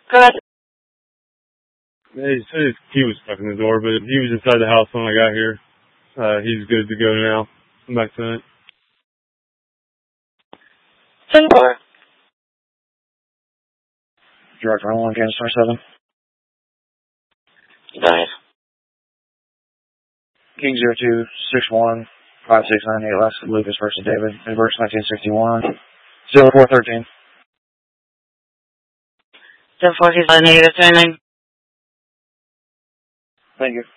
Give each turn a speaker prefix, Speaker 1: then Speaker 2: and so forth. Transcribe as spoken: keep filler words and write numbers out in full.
Speaker 1: Go ahead.
Speaker 2: He said his key was stuck in the door, but he was inside the house when I got here. Uh, he's good to go now. I'm back tonight.
Speaker 1: ten four.
Speaker 3: Director one, Kansas twenty-seven.
Speaker 1: Go ahead.
Speaker 3: King zero two six one five six nine eight, last Lucas versus David, Inverse nineteen sixty-one. Zero four thirteen.
Speaker 1: ten four, he's on negative turning.
Speaker 3: Thank you.